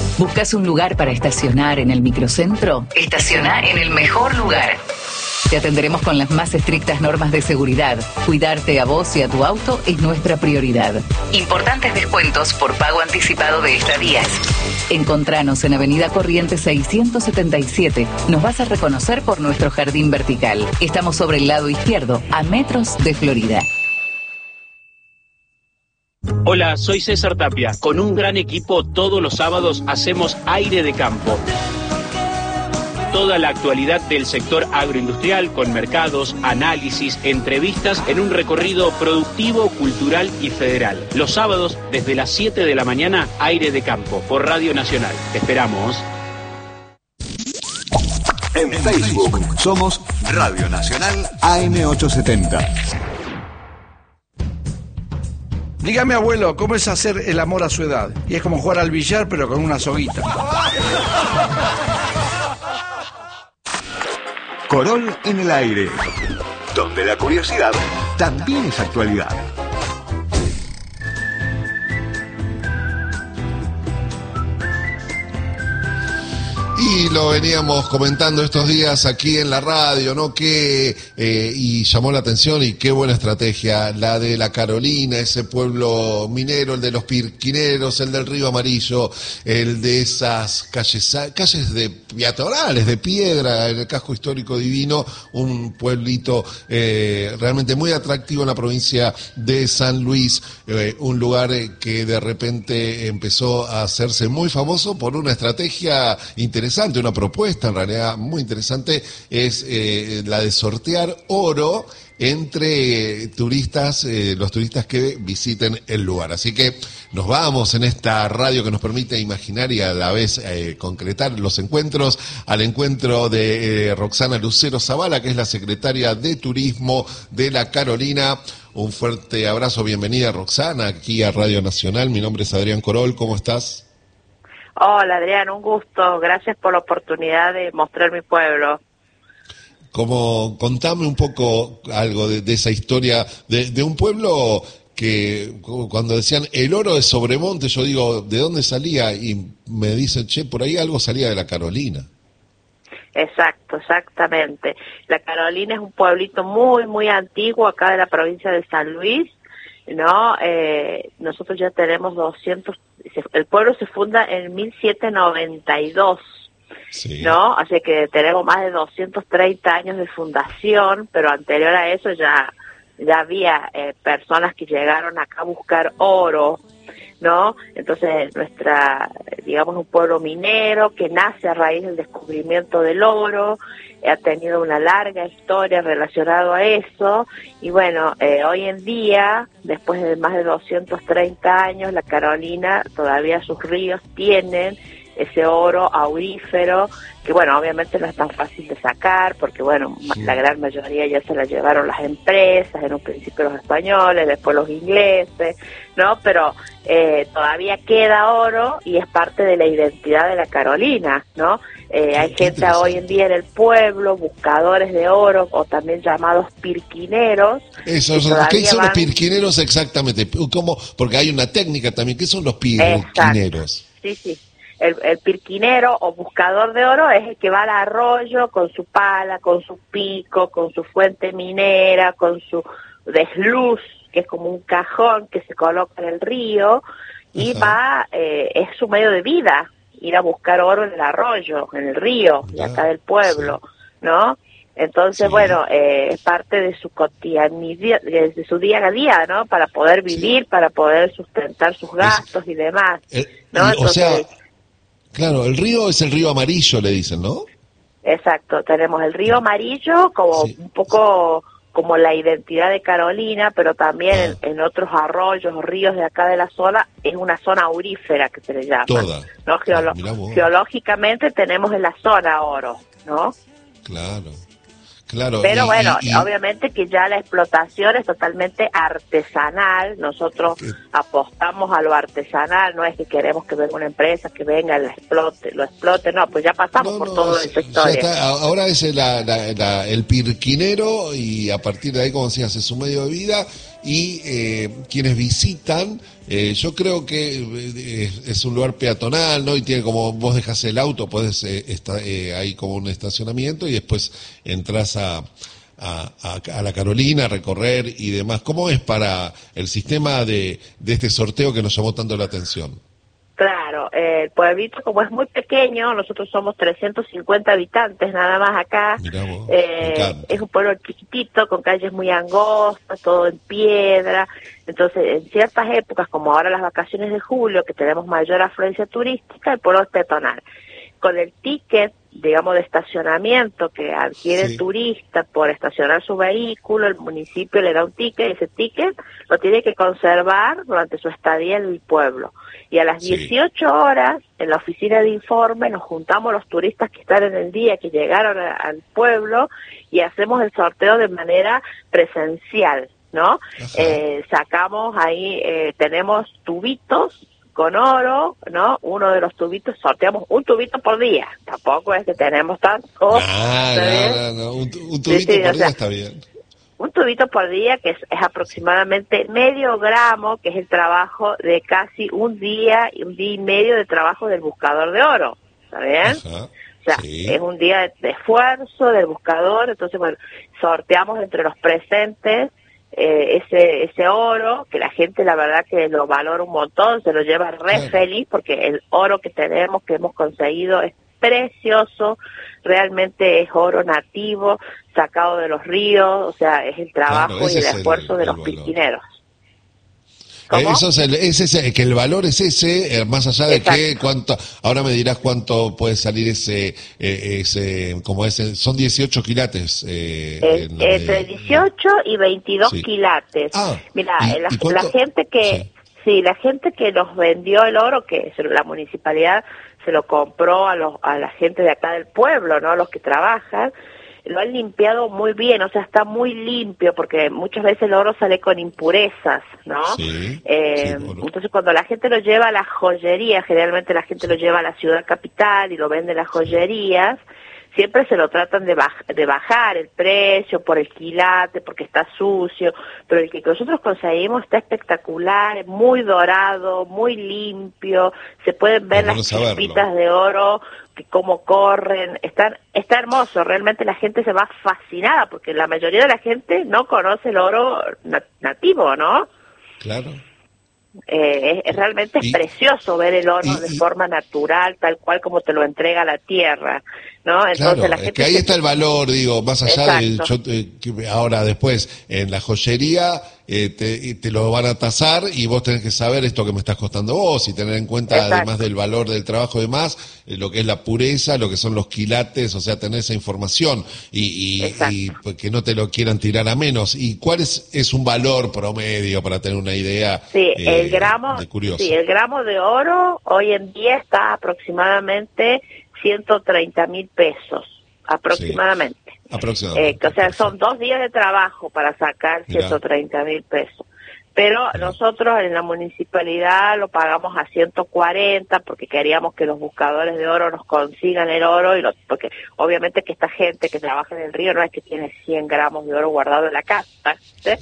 ¿Buscas un lugar para estacionar en el microcentro? Estaciona en el mejor lugar. Te atenderemos con las más estrictas normas de seguridad. Cuidarte a vos y a tu auto es nuestra prioridad. Importantes descuentos por pago anticipado de estadías. Encontranos en Avenida Corrientes 677. Nos vas a reconocer por nuestro jardín vertical. Estamos sobre el lado izquierdo, a metros de Florida. Hola, soy César Tapia. Con un gran equipo, todos los sábados hacemos Aire de Campo. Toda la actualidad del sector agroindustrial con mercados, análisis, entrevistas en un recorrido productivo, cultural y federal. Los sábados, desde las 7 de la mañana, Aire de Campo, por Radio Nacional. Te esperamos. En Facebook somos Radio Nacional AM870. Dígame, abuelo, ¿cómo es hacer el amor a su edad? Y es como jugar al billar, pero con una soguita. Corol en el aire, donde la curiosidad también es actualidad. Y lo veníamos comentando estos días aquí en la radio, ¿no? Y llamó la atención, y qué buena estrategia, la de la Carolina, ese pueblo minero, el de los pirquineros, el del Río Amarillo, el de esas calles de peatonales, de piedra, en el casco histórico divino, un pueblito realmente muy atractivo en la provincia de San Luis, un lugar que de repente empezó a hacerse muy famoso por una estrategia interesante, una propuesta en realidad muy interesante, es la de sortear oro entre turistas, los turistas que visiten el lugar. Así que nos vamos en esta radio que nos permite imaginar y a la vez concretar los encuentros, al encuentro de Roxana Lucero Zavala, que es la secretaria de Turismo de la Carolina. Un fuerte abrazo, bienvenida Roxana, aquí a Radio Nacional. Mi nombre es Adrián Corol, ¿cómo estás? Hola Adrián, un gusto, gracias por la oportunidad de mostrar mi pueblo. Contame un poco algo de esa historia de un pueblo que cuando decían el oro de Sobremonte, yo digo, ¿de dónde salía? Y me dicen, che, por ahí algo salía de la Carolina. Exacto, exactamente. La Carolina es un pueblito muy, muy antiguo acá de la provincia de San Luis, ¿no? Nosotros ya tenemos 200, el pueblo se funda en 1792, sí, ¿no? Así que tenemos más de 230 años de fundación, pero anterior a eso ya había personas que llegaron acá a buscar oro, ¿no? Entonces digamos, un pueblo minero que nace a raíz del descubrimiento del oro, ha tenido una larga historia relacionada a eso, y bueno, hoy en día, después de más de 230 años, la Carolina, todavía sus ríos tienen ese oro aurífero, que bueno, obviamente no es tan fácil de sacar, porque bueno, la gran mayoría ya se la llevaron las empresas, en un principio los españoles, después los ingleses, ¿no? Pero todavía queda oro y es parte de la identidad de la Carolina, ¿no? Hay gente hoy en día en el pueblo, buscadores de oro, o también llamados pirquineros. ¿Qué son los pirquineros exactamente? ¿Cómo? Porque hay una técnica también. ¿Qué son los pirquineros? Exacto. Sí. El pirquinero o buscador de oro es el que va al arroyo con su pala, con su pico, con su fuente minera, con su desluz, que es como un cajón que se coloca en el río, y va, es su medio de vida, ir a buscar oro en el arroyo, en el río, de acá del pueblo, ¿no? Entonces, bueno, es parte de su cotidianidad, de su día a día, ¿no? Para poder vivir, para poder sustentar sus gastos y demás, ¿no? Entonces, o sea, claro, el río es el río Amarillo, le dicen, ¿no? Exacto, tenemos el río Amarillo como un poco como la identidad de Carolina, pero también en otros arroyos o ríos de acá de la zona es una zona aurífera que se le llama. Toda. ¿No? Geológicamente tenemos en la zona oro, ¿no? Claro. Pero bueno, obviamente que ya la explotación es totalmente artesanal. Nosotros apostamos a lo artesanal, no es que queremos que venga una empresa que venga, lo explote, no, pues ya pasamos por toda esa historia. Ahora es el pirquinero, y a partir de ahí, como decías, es su medio de vida, y quienes visitan, yo creo que es un lugar peatonal, ¿no? Y tiene como, vos dejas el auto, podés, hay como un estacionamiento y después entras a la Carolina, a recorrer y demás. ¿Cómo es para el sistema de este sorteo que nos llamó tanto la atención? Claro, el pueblito como es muy pequeño, nosotros somos 350 habitantes nada más acá. Mirá vos, es un pueblo chiquitito, con calles muy angostas, todo en piedra. Entonces, en ciertas épocas, como ahora las vacaciones de julio, que tenemos mayor afluencia turística, el pueblo es peatonal. Con el ticket, digamos, de estacionamiento que adquiere el turista por estacionar su vehículo, el municipio le da un ticket, y ese ticket lo tiene que conservar durante su estadía en el pueblo. Y a las 18 horas, en la oficina de informe, nos juntamos los turistas que están en el día, que llegaron al pueblo, y hacemos el sorteo de manera presencial, ¿no? Sacamos ahí, tenemos tubitos con oro, ¿no? Uno de los tubitos, sorteamos un tubito por día. Tampoco es que tenemos tantos. No. Un tubito por día está bien. Un tubito por día que es aproximadamente medio gramo, que es el trabajo de casi un día y medio de trabajo del buscador de oro. ¿Está bien? O sea, es un día de esfuerzo del buscador. Entonces, bueno, sorteamos entre los presentes ese oro, que la gente la verdad que lo valora un montón, se lo lleva feliz, porque el oro que tenemos, que hemos conseguido, es precioso, realmente es oro nativo, sacado de los ríos, o sea, es el trabajo y el esfuerzo de los piscineros. Eso es que el valor es ese, más allá de que cuánto, ahora me dirás cuánto puede salir ese como ese, son 18 quilates. Entre 18 y 22 quilates. Mira, la gente que, la gente que nos vendió el oro, que la municipalidad se lo compró a la gente de acá del pueblo, ¿no? Los que trabajan, lo han limpiado muy bien, o sea, está muy limpio, porque muchas veces el oro sale con impurezas, ¿no? Entonces, cuando la gente lo lleva a la joyería, generalmente la gente lo lleva a la ciudad capital y lo vende en las joyerías, siempre se lo tratan de bajar el precio por el quilate, porque está sucio, pero el que nosotros conseguimos está espectacular, muy dorado, muy limpio, se pueden ver las chispitas de oro, que cómo corren, está hermoso, realmente la gente se va fascinada, porque la mayoría de la gente no conoce el oro nativo, ¿no? Claro. Realmente es precioso ver el oro de forma natural, tal cual como te lo entrega la tierra, ¿no? Entonces la gente es que ahí está el valor, digo, más allá ahora después en la joyería te lo van a tasar y vos tenés que saber esto que me estás costando vos y tener en cuenta, además del valor del trabajo y demás, lo que es la pureza, lo que son los quilates, o sea, tener esa información y que no te lo quieran tirar a menos. ¿Y cuál es un valor promedio para tener una idea? El gramo de oro hoy en día está aproximadamente 130.000 pesos, aproximadamente. O sea, son 2 días de trabajo para sacar 130.000 pesos. Pero nosotros en la municipalidad lo pagamos a 140 porque queríamos que los buscadores de oro nos consigan el oro, porque obviamente que esta gente que trabaja en el río no es que tiene 100 gramos de oro guardado en la casa,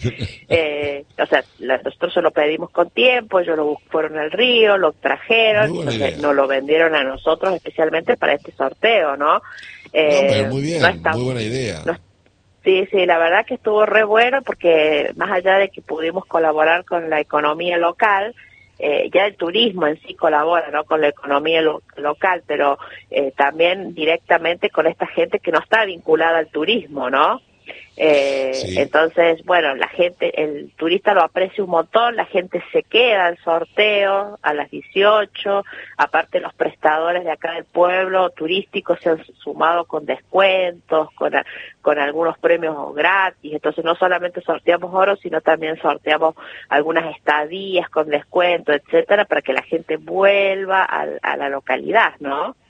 o sea, nosotros se lo pedimos con tiempo, ellos fueron al río, lo trajeron, entonces nos lo vendieron a nosotros especialmente para este sorteo, ¿no? Pero muy bien, muy buena idea. Sí, la verdad que estuvo re bueno, porque más allá de que pudimos colaborar con la economía local, ya el turismo en sí colabora, ¿no?, con la economía local, pero también directamente con esta gente que no está vinculada al turismo, ¿no? Entonces, bueno, la gente, el turista lo aprecia un montón, la gente se queda al sorteo a las 18, aparte los prestadores de acá del pueblo turísticos se han sumado con descuentos, con algunos premios gratis, entonces no solamente sorteamos oro, sino también sorteamos algunas estadías con descuento, etcétera, para que la gente vuelva a la localidad, ¿no?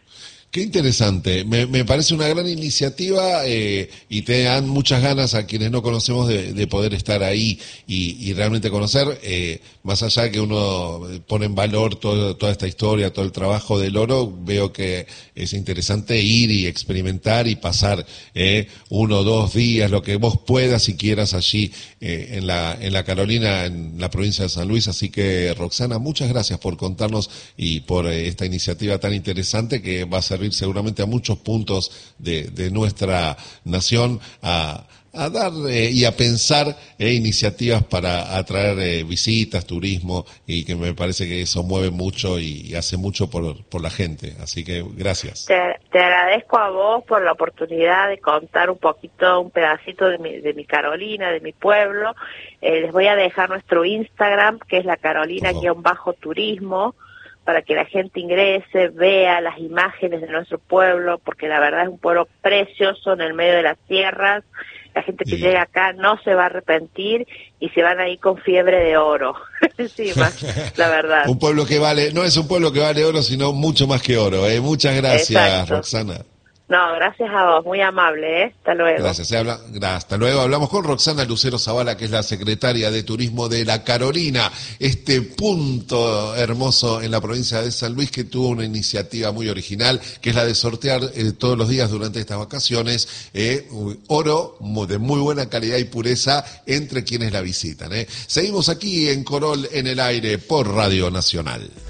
Qué interesante, me parece una gran iniciativa y te dan muchas ganas a quienes no conocemos de poder estar ahí y realmente conocer, más allá de que uno pone en valor toda esta historia, todo el trabajo del oro, veo que es interesante ir y experimentar y pasar 1 o 2 días, lo que vos puedas y quieras allí en la Carolina, en la provincia de San Luis. Así que, Roxana, muchas gracias por contarnos y por esta iniciativa tan interesante que va a servir seguramente a muchos puntos de nuestra nación a dar y a pensar iniciativas para atraer visitas, turismo, y que me parece que eso mueve mucho y hace mucho por la gente. Así que gracias. Te agradezco a vos por la oportunidad de contar un pedacito de mi Carolina, de mi pueblo. Les voy a dejar nuestro Instagram, que es la Carolina_turismo, para que la gente ingrese, vea las imágenes de nuestro pueblo, porque la verdad es un pueblo precioso en el medio de las tierras. La gente que llega acá no se va a arrepentir y se van a ir con fiebre de oro. Sí, la verdad. Un pueblo que vale, no es un pueblo que vale oro, sino mucho más que oro. Muchas gracias, exacto. Roxana. No, gracias a vos, muy amable, Hasta luego. Gracias, hasta luego. Hablamos con Roxana Lucero Zavala, que es la secretaria de Turismo de la Carolina, este punto hermoso en la provincia de San Luis que tuvo una iniciativa muy original, que es la de sortear todos los días durante estas vacaciones oro de muy buena calidad y pureza entre quienes la visitan. Seguimos aquí en Corol en el Aire por Radio Nacional.